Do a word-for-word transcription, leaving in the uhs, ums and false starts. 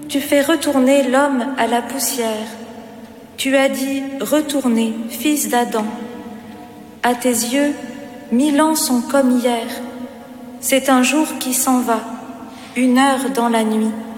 Tu fais retourner l'homme à la poussière. Tu as dit « Retournez, fils d'Adam ». À tes yeux, mille ans sont comme hier. C'est un jour qui s'en va, une heure dans la nuit.